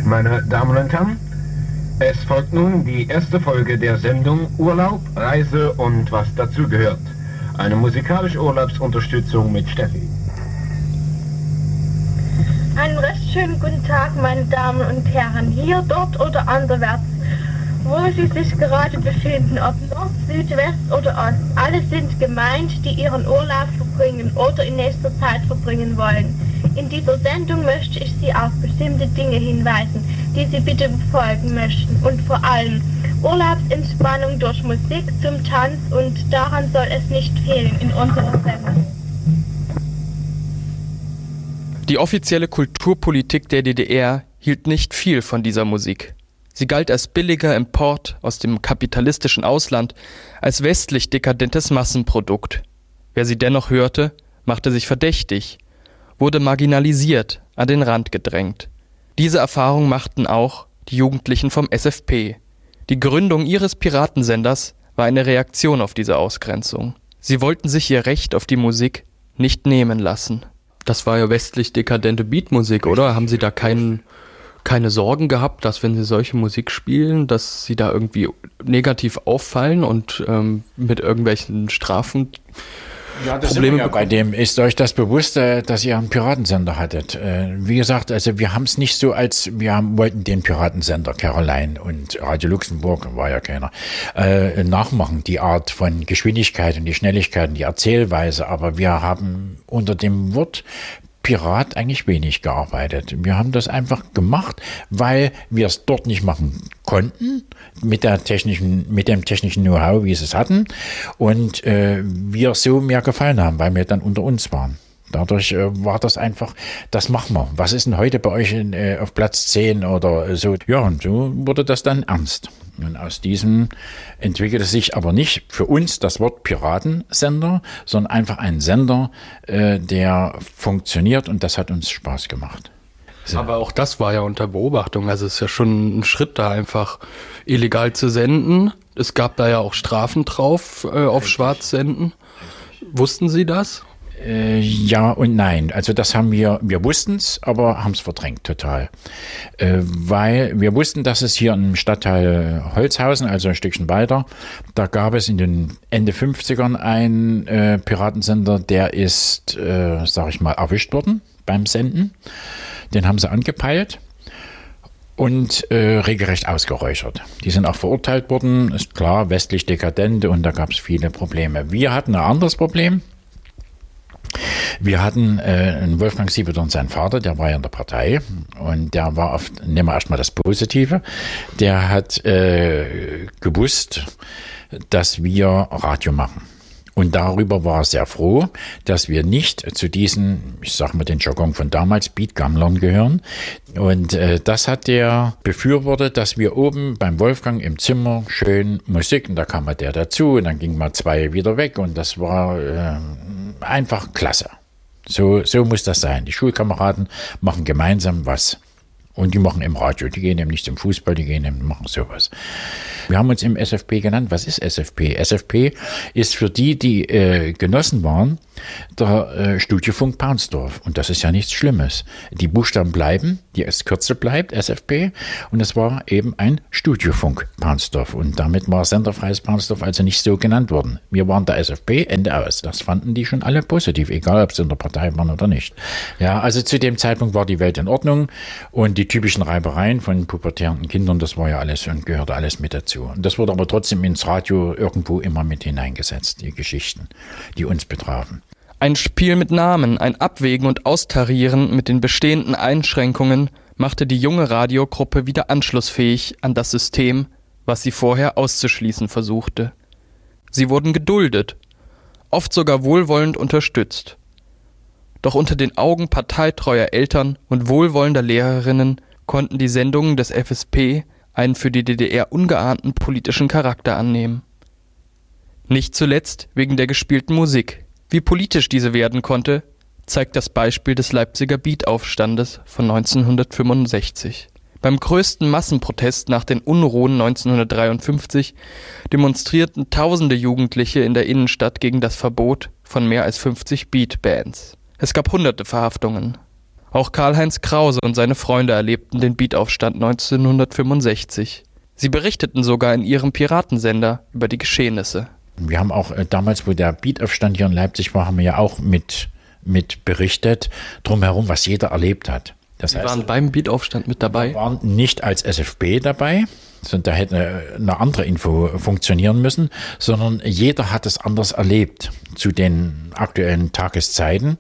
Meine Damen und Herren, es folgt nun die erste Folge der Sendung Urlaub, Reise und was dazugehört. Eine musikalische Urlaubsunterstützung mit Steffi. Einen recht schönen guten Tag, meine Damen und Herren, hier, dort oder anderwärts, wo Sie sich gerade befinden, ob Nord, Süd, West oder Ost. Alle sind gemeint, die ihren Urlaub verbringen oder in nächster Zeit verbringen wollen. In dieser Sendung möchte ich Sie auf bestimmte Dinge hinweisen, die Sie bitte befolgen möchten. Und vor allem Urlaubsentspannung durch Musik zum Tanz, und daran soll es nicht fehlen in unserer Sendung. Die offizielle Kulturpolitik der DDR hielt nicht viel von dieser Musik. Sie galt als billiger Import aus dem kapitalistischen Ausland, als westlich dekadentes Massenprodukt. Wer sie dennoch hörte, machte sich verdächtig, wurde marginalisiert, an den Rand gedrängt. Diese Erfahrung machten auch die Jugendlichen vom SFP. Die Gründung ihres Piratensenders war eine Reaktion auf diese Ausgrenzung. Sie wollten sich ihr Recht auf die Musik nicht nehmen lassen. Das war ja westlich dekadente Beatmusik, oder? Haben Sie da keine Sorgen gehabt, dass, wenn Sie solche Musik spielen, dass Sie da irgendwie negativ auffallen und mit irgendwelchen Strafen Probleme bekommen? Bei dem ist euch das bewusst, dass ihr einen Piratensender hattet. Wie gesagt, also wir haben es nicht so, als wir wollten den Piratensender Caroline und Radio Luxemburg, war ja keiner, nachmachen, die Art von Geschwindigkeit und die Schnelligkeit und die Erzählweise, aber wir haben unter dem Wort Pirat eigentlich wenig gearbeitet. Wir haben das einfach gemacht, weil wir es dort nicht machen konnten, mit dem technischen Know-how, wie sie es hatten, und wir so mehr gefallen haben, weil wir dann unter uns waren. Dadurch war das einfach, das machen wir. Was ist denn heute bei euch auf Platz 10 oder so? Ja, und so wurde das dann ernst. Und aus diesem entwickelte sich aber nicht für uns das Wort Piratensender, sondern einfach ein Sender, der funktioniert, und das hat uns Spaß gemacht. So. Aber auch das war ja unter Beobachtung. Also es ist ja schon ein Schritt, da einfach illegal zu senden. Es gab da ja auch Strafen drauf, auf Schwarzsenden. Wussten Sie das? Ja und nein. Also das haben wir wussten es, aber haben es verdrängt total. Weil wir wussten, dass es hier im Stadtteil Holzhausen, also ein Stückchen weiter, da gab es in den Ende 50ern einen Piratensender, der ist, sag ich mal, erwischt worden beim Senden. Den haben sie angepeilt und regelrecht ausgeräuchert. Die sind auch verurteilt worden, ist klar, westlich dekadent, und da gab es viele Probleme. Wir hatten ein anderes Problem. Wir hatten einen Wolfgang Siebert und seinen Vater, der war ja in der Partei, und der war nehmen wir erstmal das Positive, der hat gewusst, dass wir Radio machen. Und darüber war er sehr froh, dass wir nicht zu diesen, ich sag mal den Jargon von damals, Beatgammlern gehören. Und das hat der befürwortet, dass wir oben beim Wolfgang im Zimmer schön Musik, und da kam mal der dazu, und dann ging mal zwei wieder weg, und das war einfach klasse. So muss das sein. Die Schulkameraden machen gemeinsam was. Und die machen im Radio, die gehen eben nicht zum Fußball, die machen sowas. Wir haben uns im SFP genannt. Was ist SFP? SFP ist für die Genossen waren, der Studiofunk Paunsdorf. Und das ist ja nichts Schlimmes. Die Buchstaben bleiben, das Kürzel bleibt, SFP. Und es war eben ein Studiofunk Paunsdorf. Und damit war Senderfreies Paunsdorf also nicht so genannt worden. Wir waren der SFP, Ende aus. Das fanden die schon alle positiv, egal ob sie in der Partei waren oder nicht. Ja, also zu dem Zeitpunkt war die Welt in Ordnung, und die typischen Reibereien von pubertierenden Kindern, das war ja alles und gehörte alles mit dazu. Und das wurde aber trotzdem ins Radio irgendwo immer mit hineingesetzt, die Geschichten, die uns betrafen. Ein Spiel mit Namen, ein Abwägen und Austarieren mit den bestehenden Einschränkungen machte die junge Radiogruppe wieder anschlussfähig an das System, was sie vorher auszuschließen versuchte. Sie wurden geduldet, oft sogar wohlwollend unterstützt. Doch unter den Augen parteitreuer Eltern und wohlwollender Lehrerinnen konnten die Sendungen des FSP einen für die DDR ungeahnten politischen Charakter annehmen. Nicht zuletzt wegen der gespielten Musik. Wie politisch diese werden konnte, zeigt das Beispiel des Leipziger Beat-Aufstandes von 1965. Beim größten Massenprotest nach den Unruhen 1953 demonstrierten tausende Jugendliche in der Innenstadt gegen das Verbot von mehr als 50 Beat-Bands. Es gab hunderte Verhaftungen. Auch Karl-Heinz Krause und seine Freunde erlebten den Beataufstand 1965. Sie berichteten sogar in ihrem Piratensender über die Geschehnisse. Wir haben auch damals, wo der Beataufstand hier in Leipzig war, haben wir ja auch mit berichtet, drumherum, was jeder erlebt hat. Sie waren beim Beataufstand mit dabei? Wir waren nicht als SFB dabei, sondern da hätte eine andere Info funktionieren müssen, sondern jeder hat es anders erlebt zu den aktuellen Tageszeiten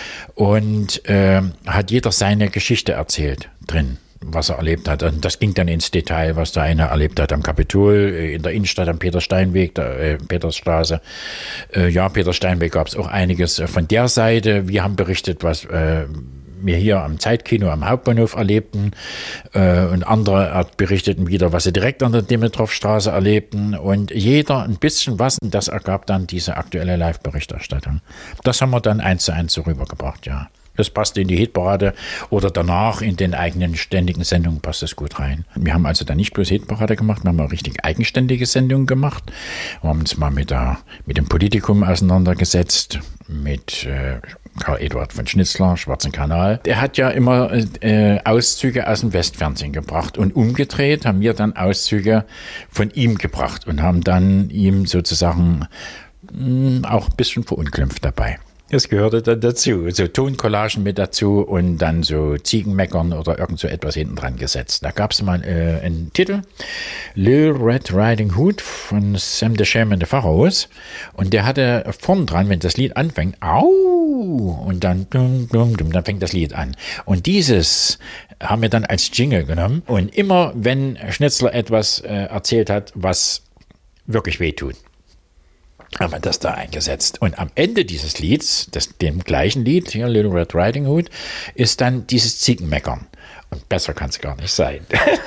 und hat jeder seine Geschichte erzählt drin, was er erlebt hat. Und das ging dann ins Detail, was der eine erlebt hat am Kapitol, in der Innenstadt am Petersteinweg, der Petersstraße. Peter Steinweg gab es auch einiges von der Seite. Wir haben berichtet, was wir hier am Zeitkino am Hauptbahnhof erlebten und andere berichteten wieder, was sie direkt an der Dimitrovstraße erlebten und jeder ein bisschen was und das ergab dann diese aktuelle Live-Berichterstattung. Das haben wir dann 1:1 so rübergebracht, ja. Das passt in die Hitparade oder danach in den eigenen ständigen Sendungen passt das gut rein. Wir haben also dann nicht bloß Hitparade gemacht, wir haben auch richtig eigenständige Sendungen gemacht. Wir haben uns mal mit dem Politikum auseinandergesetzt, mit Karl Eduard von Schnitzler, Schwarzen Kanal. Der hat ja immer Auszüge aus dem Westfernsehen gebracht und umgedreht haben wir dann Auszüge von ihm gebracht und haben dann ihm sozusagen auch ein bisschen verunglimpft dabei. Das gehörte dann dazu. So Toncollagen mit dazu und dann so Ziegenmeckern oder irgend so etwas hinten dran gesetzt. Da gab es mal einen Titel, Little Red Riding Hood von Sam the Sham and the Pharaohs. Und der hatte vorn dran, wenn das Lied anfängt, au, und dann dum, dum, dum, dann fängt das Lied an. Und dieses haben wir dann als Jingle genommen. Und immer, wenn Schnitzler etwas erzählt hat, was wirklich wehtut, haben wir das da eingesetzt. Und am Ende dieses Lieds, dem gleichen Lied, hier Little Red Riding Hood, ist dann dieses Ziegenmeckern. Und besser kann es gar nicht sein.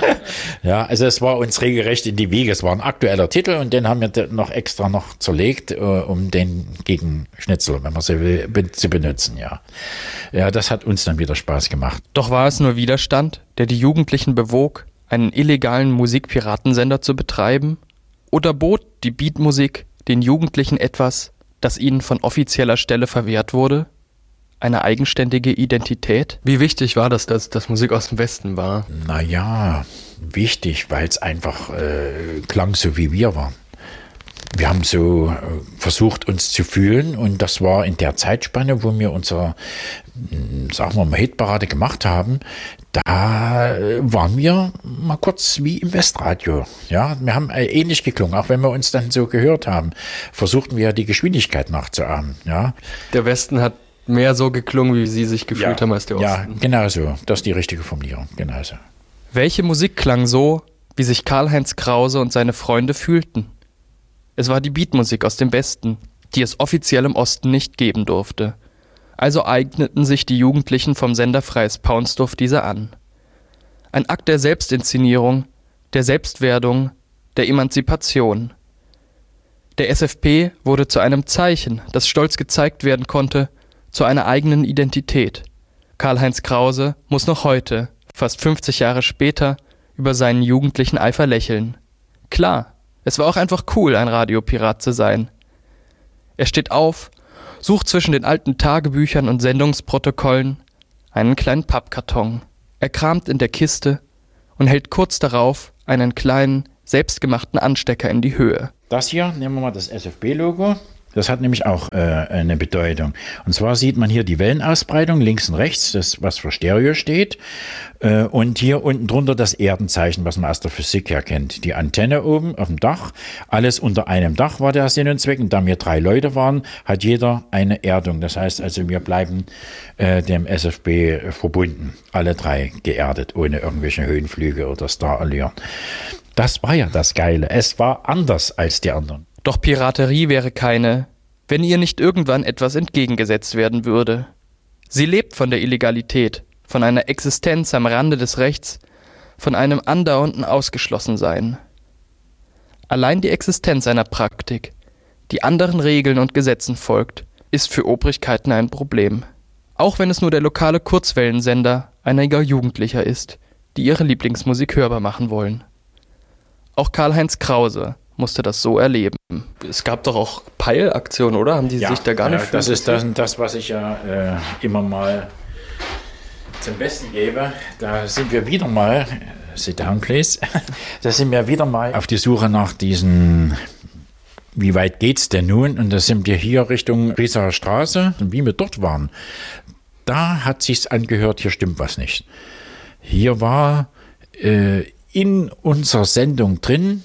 Ja, also es war uns regelrecht in die Wiege. Es war ein aktueller Titel und den haben wir noch extra noch zerlegt, um den gegen Schnitzel, wenn man so will, zu benutzen. Ja. Ja, das hat uns dann wieder Spaß gemacht. Doch war es nur Widerstand, der die Jugendlichen bewog, einen illegalen Musikpiratensender zu betreiben? Oder bot die Beatmusik den Jugendlichen etwas, das ihnen von offizieller Stelle verwehrt wurde? Eine eigenständige Identität? Wie wichtig war das, dass das Musik aus dem Westen war? Naja, wichtig, weil es einfach klang so, wie wir waren. Wir haben so versucht, uns zu fühlen und das war in der Zeitspanne, wo wir unser, sagen wir mal, Hitparade gemacht haben, da waren wir mal kurz wie im Westradio. Ja, wir haben ähnlich geklungen, auch wenn wir uns dann so gehört haben, versuchten wir ja die Geschwindigkeit nachzuahmen. Ja. Der Westen hat mehr so geklungen, wie Sie sich gefühlt haben als der Osten. Ja, genau so. Das ist die richtige Formulierung, genau so. Welche Musik klang so, wie sich Karl-Heinz Krause und seine Freunde fühlten? Es war die Beatmusik aus dem Westen, die es offiziell im Osten nicht geben durfte. Also eigneten sich die Jugendlichen vom Sender Freies Paunsdorf diese an. Ein Akt der Selbstinszenierung, der Selbstwerdung, der Emanzipation. Der SFP wurde zu einem Zeichen, das stolz gezeigt werden konnte, zu einer eigenen Identität. Karl-Heinz Krause muss noch heute, fast 50 Jahre später, über seinen jugendlichen Eifer lächeln. Klar, es war auch einfach cool, ein Radiopirat zu sein. Er steht auf, sucht zwischen den alten Tagebüchern und Sendungsprotokollen einen kleinen Pappkarton. Er kramt in der Kiste und hält kurz darauf einen kleinen, selbstgemachten Anstecker in die Höhe. Das hier, nehmen wir mal das SFB-Logo. Das hat nämlich auch eine Bedeutung. Und zwar sieht man hier die Wellenausbreitung links und rechts, das was für Stereo steht. Und hier unten drunter das Erdenzeichen, was man aus der Physik her kennt. Die Antenne oben auf dem Dach. Alles unter einem Dach war der Sinn und Zweck. Und da wir 3 Leute waren, hat jeder eine Erdung. Das heißt also, wir bleiben dem SFB verbunden. Alle 3 geerdet, ohne irgendwelche Höhenflüge oder Starallüren. Das war ja das Geile. Es war anders als die anderen. Doch Piraterie wäre keine, wenn ihr nicht irgendwann etwas entgegengesetzt werden würde. Sie lebt von der Illegalität, von einer Existenz am Rande des Rechts, von einem andauernden Ausgeschlossensein. Allein die Existenz einer Praktik, die anderen Regeln und Gesetzen folgt, ist für Obrigkeiten ein Problem. Auch wenn es nur der lokale Kurzwellensender einiger Jugendlicher ist, die ihre Lieblingsmusik hörbar machen wollen. Auch Karl-Heinz Krause musste das so erleben. Es gab doch auch Peilaktionen, oder? Haben die sich da gar nicht das ist das, was ich ja immer mal zum Besten gebe, da sind wir wieder mal, sit down please, da sind wir wieder mal auf die Suche nach diesen, wie weit geht's denn nun? Und da sind wir hier Richtung Riesacher Straße. Und wie wir dort waren, da hat sich's angehört, hier stimmt was nicht. Hier war in unserer Sendung drin,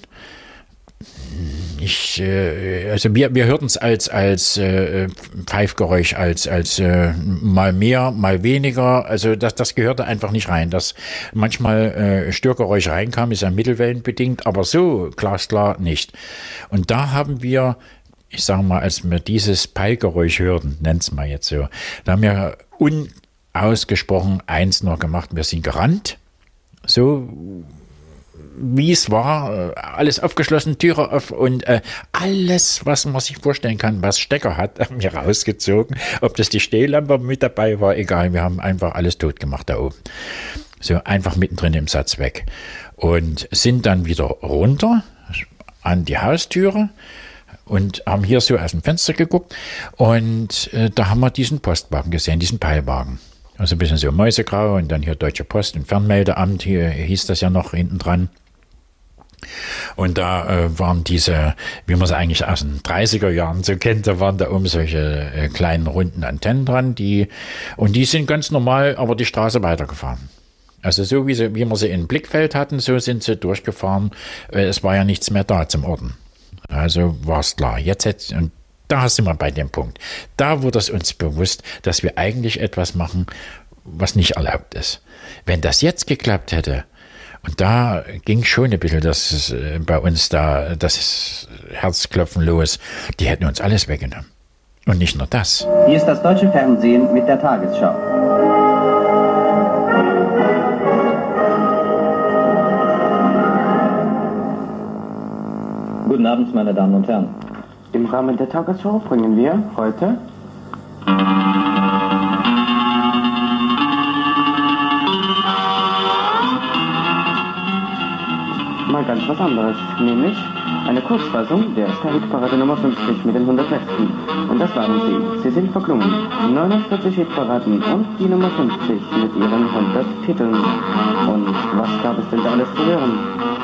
also wir hörten es als Pfeifgeräusch, als mal mehr, mal weniger. Also das gehörte einfach nicht rein. Dass manchmal Störgeräusche reinkamen, ist ja mittelwellenbedingt, aber so glasklar nicht. Und da haben wir, ich sage mal, als wir dieses Peilgeräusch hörten, nennt's mal jetzt so, da haben wir unausgesprochen eins noch gemacht. Wir sind gerannt, so wie es war, alles aufgeschlossen, Türe auf und alles, was man sich vorstellen kann, was Stecker hat, haben wir rausgezogen. Ob das die Stehlampe mit dabei war, egal, wir haben einfach alles tot gemacht da oben. So einfach mittendrin im Satz weg. Und sind dann wieder runter an die Haustüre und haben hier so aus dem Fenster geguckt und da haben wir diesen Postwagen gesehen, diesen Peilwagen. Also ein bisschen so Mäusegrau und dann hier Deutsche Post und Fernmeldeamt, hier hieß das ja noch hinten dran. Und da waren diese, wie man es eigentlich aus den 30er Jahren so kennt, da waren da oben solche kleinen runden Antennen dran, die sind ganz normal, aber die Straße weitergefahren. Also so wie wir sie im Blickfeld hatten, so sind sie durchgefahren. Es war ja nichts mehr da zum Orten. Also war es klar. Und da sind wir bei dem Punkt. Da wurde es uns bewusst, dass wir eigentlich etwas machen, was nicht erlaubt ist. Wenn das jetzt geklappt hätte, und da ging schon ein bisschen bei uns da das Herzklopfen los, die hätten uns alles weggenommen. Und nicht nur das. Hier ist das deutsche Fernsehen mit der Tagesschau. Guten Abend, meine Damen und Herren. Im Rahmen der Tagesschau bringen wir heute mal ganz was anderes, nämlich eine Kurzfassung der Star-Hit-Parade Nummer 50 mit den 100 Besten. Und das waren sie. Sie sind verklungen. 49 Hitparaden und die Nummer 50 mit ihren 100 Titeln. Und was gab es denn da alles zu hören?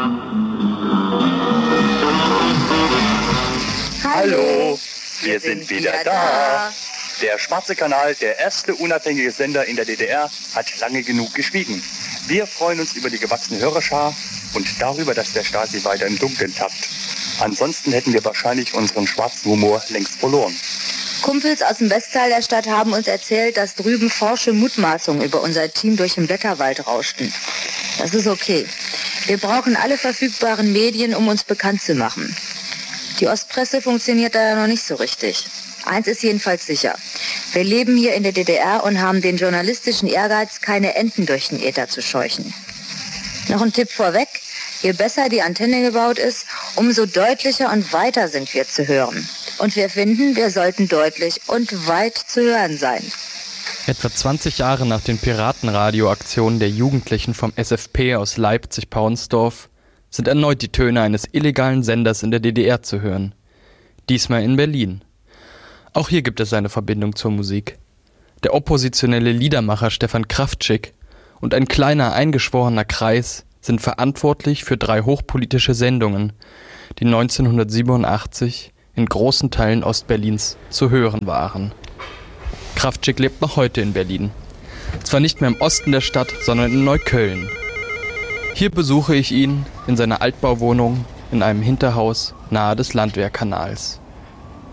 Hallo, wir sind wieder da. Der Schwarze Kanal, der erste unabhängige Sender in der DDR, hat lange genug geschwiegen. Wir freuen uns über die gewachsene Hörerschar und darüber, dass der Stasi weiter im Dunkeln tappt. Ansonsten hätten wir wahrscheinlich unseren schwarzen Humor längst verloren. Kumpels aus dem Westteil der Stadt haben uns erzählt, dass drüben forsche Mutmaßungen über unser Team durch den Blätterwald rauschten. Das ist okay. Wir brauchen alle verfügbaren Medien, um uns bekannt zu machen. Die Ostpresse funktioniert da ja noch nicht so richtig. Eins ist jedenfalls sicher. Wir leben hier in der DDR und haben den journalistischen Ehrgeiz, keine Enten durch den Äther zu scheuchen. Noch ein Tipp vorweg. Je besser die Antenne gebaut ist, umso deutlicher und weiter sind wir zu hören. Und wir finden, wir sollten deutlich und weit zu hören sein. Etwa 20 Jahre nach den Piratenradioaktionen der Jugendlichen vom SFP aus Leipzig-Paunsdorf sind erneut die Töne eines illegalen Senders in der DDR zu hören. Diesmal in Berlin. Auch hier gibt es eine Verbindung zur Musik. Der oppositionelle Liedermacher Stefan Kraftschick und ein kleiner eingeschworener Kreis sind verantwortlich für 3 hochpolitische Sendungen, die 1987 in großen Teilen Ostberlins zu hören waren. Kraftschick lebt noch heute in Berlin. Zwar nicht mehr im Osten der Stadt, sondern in Neukölln. Hier besuche ich ihn in seiner Altbauwohnung in einem Hinterhaus nahe des Landwehrkanals.